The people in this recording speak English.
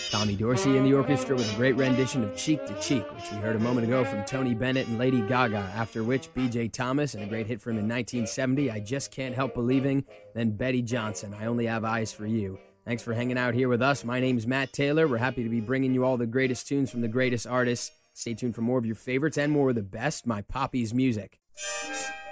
Tommy Dorsey in the orchestra with a great rendition of Cheek to Cheek, which we heard a moment ago from Tony Bennett and Lady Gaga, after which B.J. Thomas, and a great hit from him in 1970, I Just Can't Help Believing, then Betty Johnson, I Only Have Eyes for You. Thanks for hanging out here with us. My name's Matt Taylor. We're happy to be bringing you all the greatest tunes from the greatest artists. Stay tuned for more of your favorites and more of the best, my Poppy's music.